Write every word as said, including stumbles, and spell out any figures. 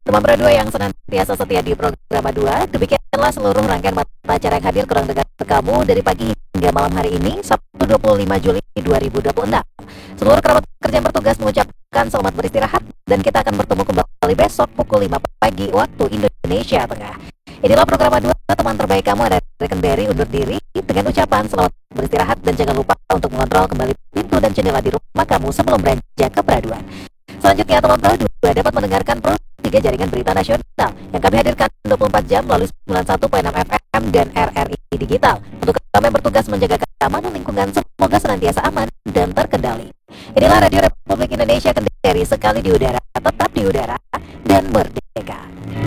Teman Pro dua yang senantiasa setia di Programa dua, demikianlah seluruh rangkaian mata acara yang hadir kurang dekat kamu dari pagi hingga malam hari ini, Sabtu dua puluh lima Juli dua ribu dua puluh enam. Seluruh kerabat kerja yang bertugas mengucapkan selamat beristirahat dan kita akan bertemu kembali besok pukul lima pagi waktu Indonesia Tengah. Inilah Programa dua, teman terbaik kamu. Ada Kendari undur diri dengan ucapan selamat beristirahat dan jangan lupa untuk mengontrol kembali pintu dan jendela di rumah kamu sebelum beranjak ke peraduan. Selanjutnya teman Pro dua dapat mendengarkan Pro tiga jaringan berita nasional yang kami hadirkan dua puluh empat jam melalui sembilan puluh satu koma enam F M dan R R I Digital. Untuk kami yang bertugas menjaga keamanan lingkungan semoga senantiasa aman dan terkendali. Inilah Radio Republik Indonesia Kendari, sekali di udara, tetap di udara, dan merdeka.